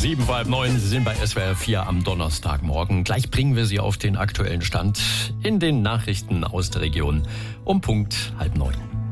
7:30, Sie sind bei SWR 4 am Donnerstagmorgen. Gleich bringen wir Sie auf den aktuellen Stand in den Nachrichten aus der Region um Punkt 8:30.